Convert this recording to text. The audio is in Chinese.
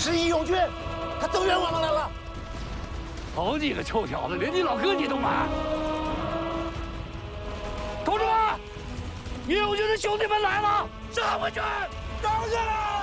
是义勇军，他增援我们来了。 好你个臭小子，连你老哥你都瞒！同志们，义勇军的兄弟们来了，上回去，上回去！